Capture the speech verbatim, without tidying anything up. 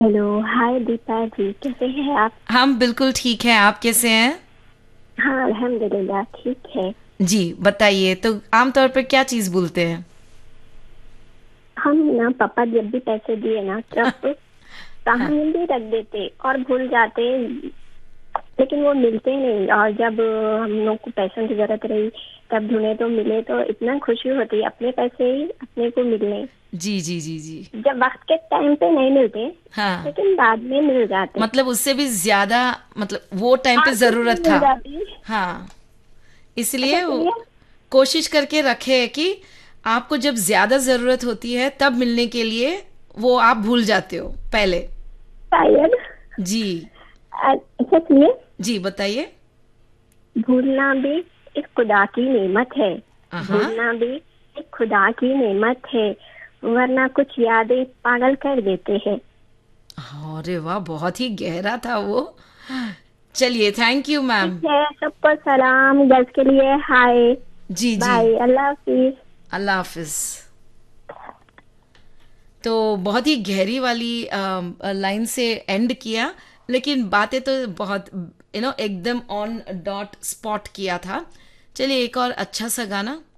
Hello, हाय दीपा जी, कैसे हैं आप? हम बिल्कुल ठीक हैं। आप कैसे हैं? हाँ, अल्हम्दुलिल्लाह ठीक है। जी बताइए। तो आमतौर पर क्या चीज़ भूलते हैं? हम ना पापा जब भी पैसे दिए ना तब कहाँ हाँ। भी रख देते और भूल जाते, लेकिन वो मिलते नहीं। और जब हम लोग को पैसों की जरूरत रही तब ढूंढे तो मिले, तो इतना खुशी होती, अपने पैसे ही अपने को मिलने। जी जी जी जी। जब वक्त के टाइम पे नहीं मिलते, हाँ। लेकिन बाद में मिल जाते। मतलब उससे भी ज्यादा, मतलब वो टाइम पे हाँ, खुशी जरूरत था। मिल जाती। हाँ। अच्छा इसलिए वो सुनिए। कोशिश करके रखे कि आपको जब ज्यादा जरूरत होती है तब मिलने के लिए वो आप भूल जाते हो पहले। शायद। जी। अच्छा सुनिए। जी बताइए। भूलना भी एक खुदा की नेमत है। हाँ। भूलना भी एक खुदा की नेमत है, वरना कुछ यादें पागल कर देते हैं। अरे वाह, बहुत ही गहरा था वो। चलिए, थैंक यू ठीक मैम। है, सबको सलाम, गर्ल्स के लिए हाय। जी जी। बाय, अल्लाह हाफिज। अल्लाह हाफिज। तो बहुत ही गहरी वाली लाइन से एंड किया, लेकिन बातें तो बहुत यू नो एकदम ऑन डॉट स्पॉट किया था। चलिए, एक और अच्छा सा गाना।